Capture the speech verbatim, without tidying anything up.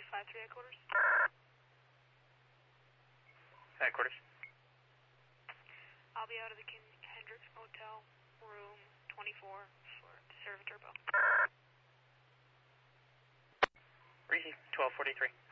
five three headquarters. Headquarters. I'll be out of the Ken Hendricks Motel, room twenty-four, for to serve a turbo. Reezy, twelve forty-three.